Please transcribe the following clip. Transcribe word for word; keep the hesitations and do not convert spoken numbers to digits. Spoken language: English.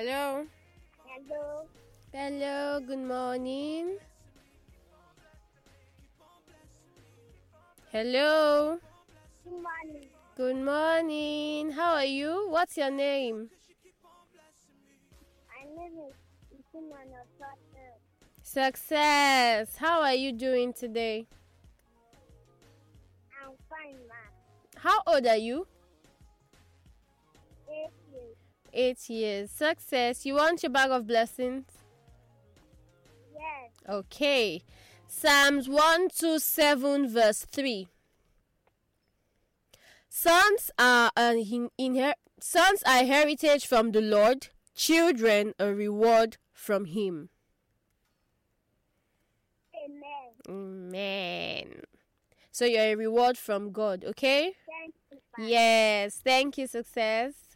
Hello. Hello. Hello. Good morning. Hello. Good morning. Good morning. How are you? What's your name? My name is Isimano Success. Success. How are you doing today? I'm fine, ma. How old are you? Eight years. Eight years. Success. You want your bag of blessings? Yes. Okay. Psalms one twenty-seven verse three. Sons are an in- inher- sons are heritage from the Lord, children a reward from him. Amen. Amen. So you're a reward from God, okay? Thank you, ma. Yes. Thank you, Success.